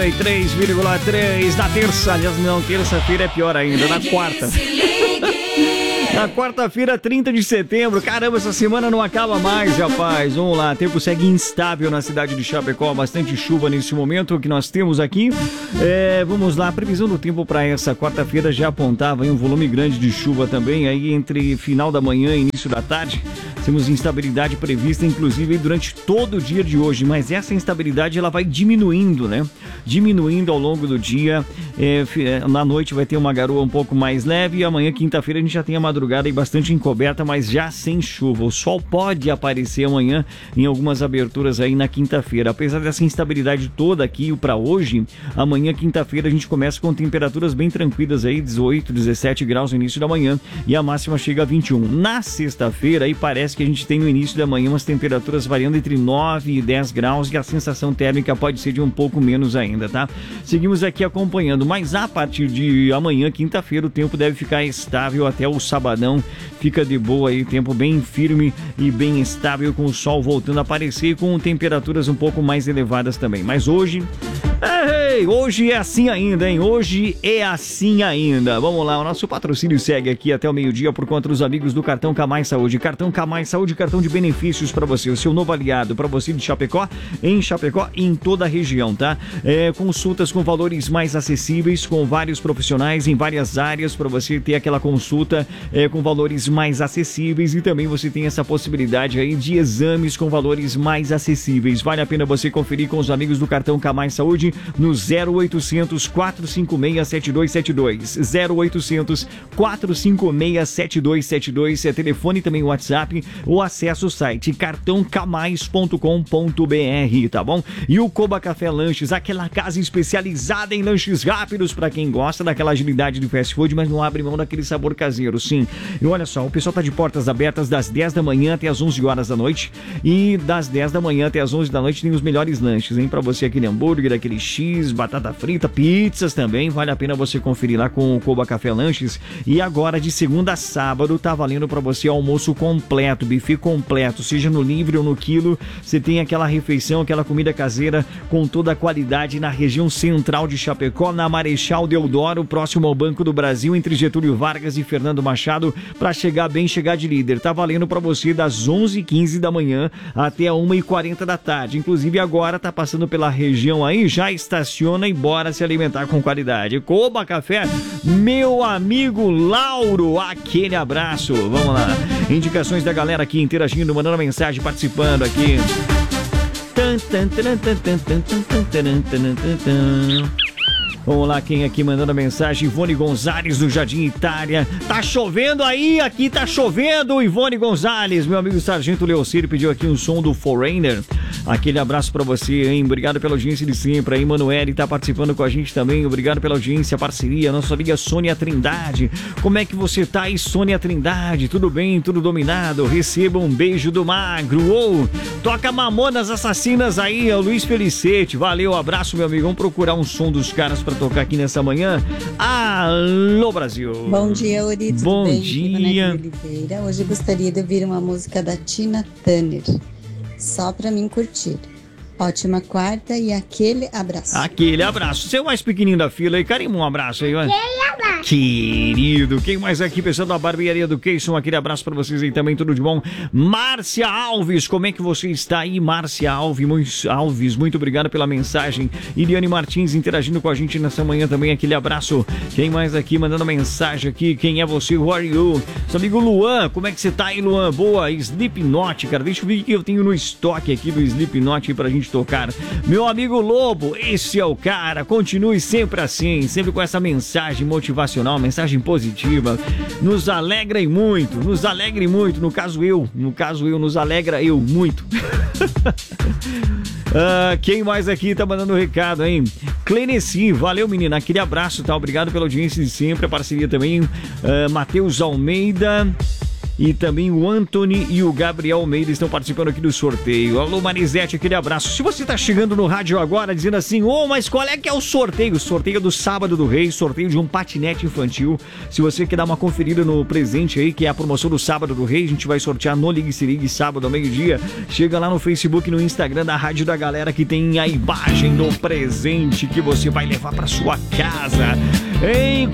3,3 na terça, aliás, não, terça-feira é pior ainda, na quarta. Na quarta-feira, 30 de setembro. Caramba, essa semana não acaba mais, rapaz. Vamos lá, tempo segue instável na cidade de Chapecó. Bastante chuva nesse momento que nós temos aqui. Vamos lá, a previsão do tempo para essa quarta-feira já apontava um volume grande de chuva também. Aí entre final da manhã e início da tarde, temos instabilidade prevista, inclusive durante todo o dia de hoje. Mas essa instabilidade ela vai diminuindo, né? Diminuindo ao longo do dia. Na noite vai ter uma garoa um pouco mais leve. E amanhã, quinta-feira, a gente já tem a madrugada aí bastante encoberta, mas já sem chuva. O sol pode aparecer amanhã em algumas aberturas aí na quinta-feira. Apesar dessa instabilidade toda aqui para hoje, amanhã, quinta-feira, a gente começa com temperaturas bem tranquilas aí, 18, 17 graus no início da manhã e a máxima chega a 21. Na sexta-feira, aí parece que a gente tem no início da manhã umas temperaturas variando entre 9 e 10 graus e a sensação térmica pode ser de um pouco menos ainda, tá? Seguimos aqui acompanhando, mas a partir de amanhã, quinta-feira, o tempo deve ficar estável até o sabadão. Fica de boa aí, tempo bem firme e bem estável, com o sol voltando a aparecer e com temperaturas um pouco mais elevadas também. Mas hoje é assim ainda, hein? Hoje é assim ainda. Vamos lá, o nosso patrocínio segue aqui até o meio-dia por conta dos amigos do Cartão Camais Saúde. Cartão Camais Saúde, cartão de benefícios para você, o seu novo aliado, para você de Chapecó, em Chapecó e em toda a região, tá? Consultas com valores mais acessíveis, com vários profissionais em várias áreas, para você ter aquela consulta com valores mais acessíveis, e também você tem essa possibilidade aí de exames com valores mais acessíveis. Vale a pena você conferir com os amigos do Cartão Camais Saúde no 0800 456 7272. 0800 456 7272 é telefone e também WhatsApp, ou acessa o site cartãocamais.com.br, tá bom? E o Coba Café Lanches, aquela casa especializada em lanches rápidos para quem gosta daquela agilidade do fast food, mas não abre mão daquele sabor caseiro, sim. E olha só, o pessoal tá de portas abertas das 10 da manhã até as 11 horas da noite, e das 10 da manhã até as 11 da noite tem os melhores lanches, hein? Pra você, aquele hambúrguer, aquele X, batata frita, pizzas também, vale a pena você conferir lá com o Coba Café Lanches. E agora, de segunda a sábado, tá valendo pra você almoço completo, buffet completo, seja no livre ou no quilo. Você tem aquela refeição, aquela comida caseira com toda a qualidade na região central de Chapecó, na Marechal Deodoro, próximo ao Banco do Brasil, entre Getúlio Vargas e Fernando Machado, pra chegar bem, chegar de líder. Tá valendo pra você das 11h15 da manhã até a 1h40 da tarde. Inclusive agora tá passando pela região aí, já estaciona e bora se alimentar com qualidade. Coba Café, meu amigo Lauro, aquele abraço. Vamos lá, indicações da galera aqui interagindo, mandando mensagem, participando aqui. Vamos lá, quem aqui mandando a mensagem? Ivone Gonzalez do Jardim Itália. Tá chovendo aí? Aqui tá chovendo, Ivone Gonzalez. Meu amigo Sargento Leocírio pediu aqui um som do Foreigner. Aquele abraço pra você, hein? Obrigado pela audiência de sempre aí. Manoeli tá participando com a gente também. Obrigado pela audiência, parceria. Nossa amiga Sônia Trindade. Como é que você tá aí, Sônia Trindade? Tudo bem? Tudo dominado? Receba um beijo do magro. Toca Mamonas Assassinas aí, o Luiz Felicete. Valeu, abraço, meu amigo. Vamos procurar um som dos caras pra tocar aqui nessa manhã. Alô, Brasil. Bom dia, Uri. Bom dia. Oliveira. Hoje eu gostaria de ouvir uma música da Tina Turner, só pra mim curtir. Ótima quarta e aquele abraço. Aquele abraço. Você é o mais pequenininho da fila aí, carimba, um abraço aí, vai. Aquele abraço. Querido, quem mais aqui, pessoal da Barbearia do Queixo, aquele abraço pra vocês aí também, tudo de bom. Márcia Alves, como é que você está aí, Márcia Alves, muito obrigado pela mensagem. Iriane Martins interagindo com a gente nessa manhã também, aquele abraço. Quem mais aqui mandando mensagem aqui, quem é você, who are you? Seu amigo Luan, como é que você tá aí, Luan? Boa, Slipknot, cara, deixa eu ver o que eu tenho no estoque aqui do Slipknot aí pra gente tocar. Meu amigo Lobo, esse é o cara, continue sempre assim, sempre com essa mensagem motivacional, mensagem positiva, nos alegra muito, no caso eu, nos alegra eu muito. Quem mais aqui tá mandando um recado, hein? Cleneci, valeu, menina, aquele abraço, tá? Obrigado pela audiência de sempre, a parceria também. Matheus Almeida. E também o Anthony e o Gabriel Almeida estão participando aqui do sorteio. Alô, Marisete, aquele abraço. Se você tá chegando no rádio agora dizendo assim, mas qual é que é o sorteio? O sorteio do Sábado do Rei, sorteio de um patinete infantil. Se você quer dar uma conferida no presente aí, que é a promoção do Sábado do Rei, a gente vai sortear no Ligue Se Ligue, sábado ao meio-dia. Chega lá no Facebook e no Instagram da Rádio da Galera, que tem a imagem do presente que você vai levar pra sua casa. Hein?